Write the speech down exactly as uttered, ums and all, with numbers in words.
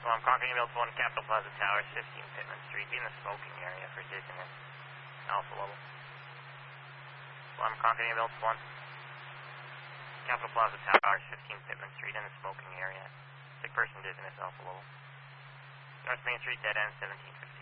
I'm Conquering Ambulance one, Capital Plaza Towers, fifteen Pittman Street. Be in the smoking area for dizziness. Alpha level. I'm Conquering Ambulance one, Capital Plaza Towers, fifteen Pittman Street, in the smoking area. Sick person dizziness, alpha level. North Main Street, dead end, seventeen fifty.